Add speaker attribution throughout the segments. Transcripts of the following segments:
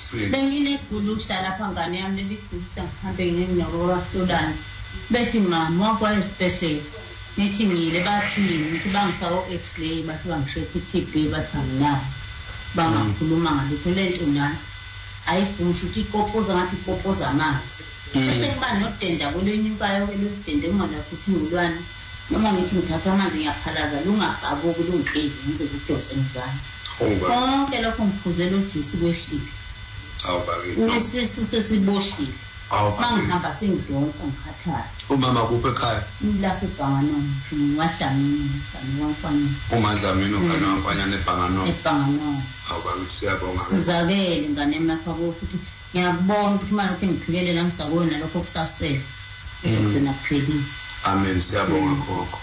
Speaker 1: benginekhulu ukuhlala lapha ngane yami leligudla ngihambe nginenorola Sudan bethi mama wakwa especially nithi ngile bathi ngithi bangifaka o-X-ray bathi bangishoke i-TB bathi anginayo bangakhuluma ngalokho lento nasi ayifuni ukuthi ipopoza ngathi ipopoza amanzi bese kuba nodenda kolenyukayo elodenda engala futhi ngulwane noma ngithi ngithatha amanzi ngiyaphalaza lungaqabuki lungiqedi ngize kudose ngizana konke lokho ngiphuzela ujuice kwehliphi sesiboshile bangihamba sengidonsa ngikhathala
Speaker 2: umama kuphi ekhaya
Speaker 1: lapho eBhanganong ngwahlamini ngwamfana
Speaker 2: umadlamini ungane wamfanyana eBhanganong siyabonga
Speaker 1: sizakele ngane emapha futhi ngiyabona ukuthi manje ngiphikelela ngisakona lokho kusasela uzogcina kuphelile
Speaker 2: amen siyabonga gogo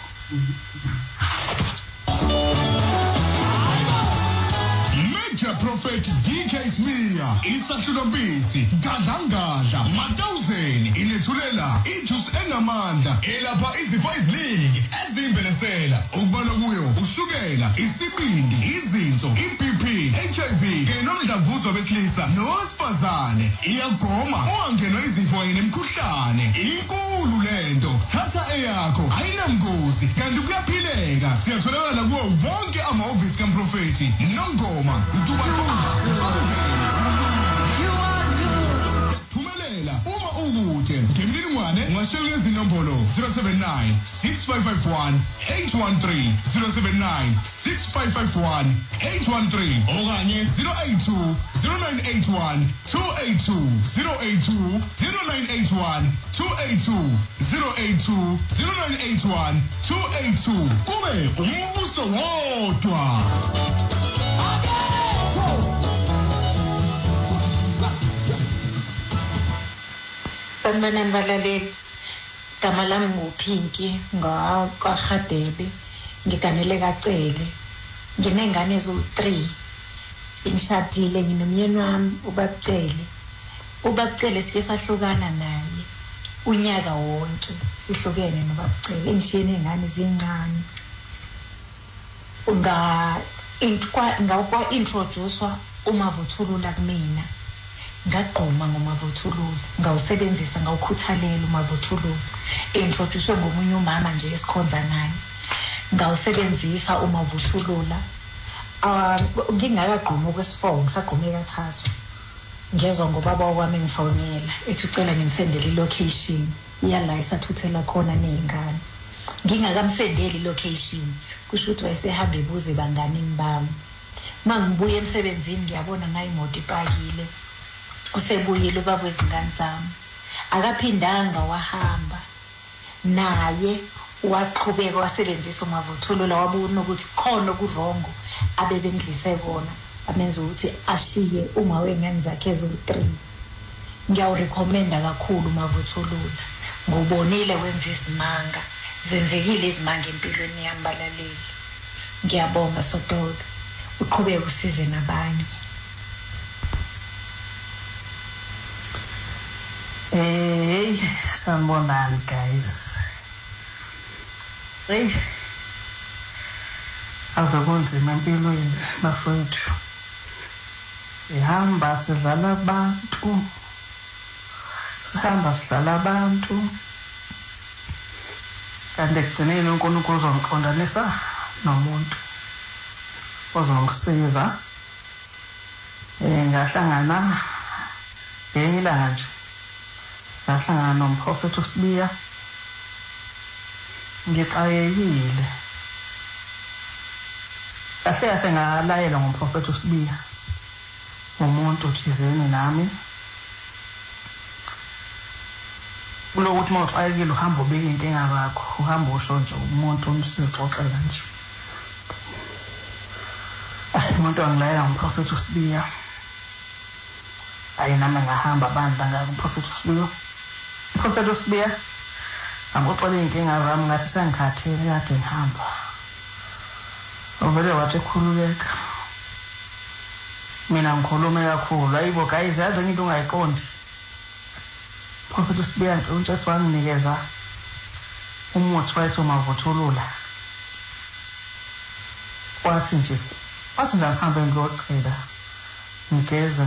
Speaker 3: Major Prophet DK Smear isahlulompisi gadlangadla matawuzeni inethulela ijuice enamandla elapha izifo eziningi ezimbelesela okubalwa kuyo ushukela isibindi izinso iBP HIV kenomdlavuzo besilisa nowesifazane iyagoma ungangenwa izifo kanye nemikhuhlane inkulu lento thatha eyakho ayinamgozi kanti kuyaphileka siyatholakala kuwo wonke amahhovisi kaMprofeti Nongoma Thumelela uma ukude ngemininingwane ungashayela izinombolo 079 6551 813 079 6551 813 okanye 082 0981 282 082 0981 282 082 0981 282 kube umbuso wodwa.
Speaker 4: Sanibonani balaleli, igama lami nguPinki ngakwaHadebe, ngiganele kaCele, nginengane eziwu-3, ngishadile nginomyeni wami ubabuCele. UbabuCele sike sahlukana naye unyaka wonke sihlukene nobabuCele, engishiyene izingane ezincane. Ngakwa-introducewa uMavuthulula kumina. Ngaqhuma ngoMavuthulula, ngawusebenzisa ngawukhuthalela uMavuthulula. Introducewe ngomunye umama nje esikhonza naye. Ngawusebenzisa uMavuthulula. Ngingakaqhuma okwesi-4, ngisaqhume kathathu. Ngezwe ngobaba wami ngifonela, ethi ucela ngisendele ilocation yala esathuthela khona nezingane. Ngingakamsendeli ilocation, kusho ukuthi wayesehamba ebuze bangani bami. Mangibuye emsebenzini ngiyabona nayo imoto ipakile. Kusebuyile ubaba wezingane zami. Akaphindanga wahamba. Naye waqhubeka wasebenzisa uMavuthulula wabona ukuthi khona okurongo abebengilise kona. Amenza ukuthi ashiye uma wengane zakhe eziwu-3. Ngiyawurecommenda kakhulu uMavuthulula. Ngubonile wenza izimanga. Zenzekile izimanga empilweni yami balaleli. Ngiyabonga Sododa. Uqhubeke usize nabanye.
Speaker 5: Hey, sanibonani guys. Hey. Ave kunzima empilweni bafowethu. Sihamba sidlala abantu. Sihamba sidlala abantu. Kanti ekugcineni uNkulunkulu uzongiqondanisa nomuntu ozongisiza. Ngahlangana ngenye ilanga nje. Ngahlangana nomprofeti uSibiya. Ngixakekile. Kahle ngalayela ngomprofeti uSibiya. Umuntu thizeni nami. Kulokuthi mawuxakekile uhamba ubika inkinga zakho, uhamba usho nje umuntu umsizixoxela nje. Umuntu wangilayela ngomprofeti uSibiya. Ayi nami ngahamba bandla ngakuprofeti uSibiya. Prophet uSibiya angoxola inkinga zami ngathi sengikhathele kade ngihamba. Ovele wathi khululeka. Mina ngikhulume kakhulu. Hayibo guys, yazi into ungayiqondi. Prophet uSibiya uNtshesi wanginikeza umuthi wathi uMavuthulula. Wathi nje ngihamba ngiyocela ngigeze